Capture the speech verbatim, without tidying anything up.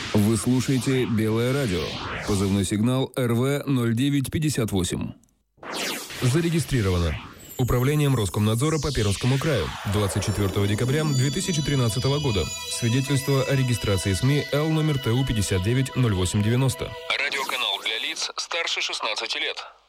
Вы слушаете «Белое радио». Позывной сигнал эр вэ ноль девять пятьдесят восемь. Зарегистрировано Управлением Роскомнадзора по Пермскому краю двадцать четвёртого декабря две тысячи тринадцатого года. Свидетельство о регистрации СМИ Л номер Т У пятьдесят девять ноль восемь девяносто. Радиоканал для лиц старше шестнадцати лет.